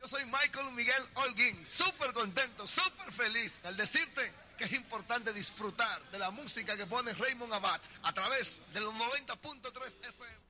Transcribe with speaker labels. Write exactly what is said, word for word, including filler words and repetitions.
Speaker 1: Yo soy Michael Miguel Holguín, súper contento, súper feliz al decirte que es importante disfrutar de la música que pone Raymond Abad a través de los noventa punto tres F M.